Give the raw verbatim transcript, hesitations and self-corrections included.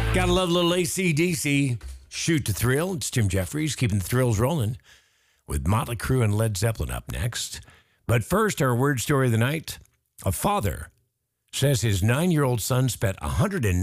Gotta love a little A C D C. Shoot to Thrill. It's Tim Jeffries keeping the thrills rolling with Motley Crue and Led Zeppelin up next. But first, our word story of the night. A father says his nine-year-old son spent one hundred